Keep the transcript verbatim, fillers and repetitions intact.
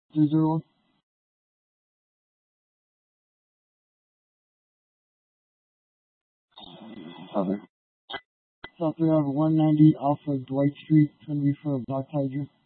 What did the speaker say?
Two zero. Cover. South we have one ninety Alpha Dwight Street, it's gonna be for a Black Tiger.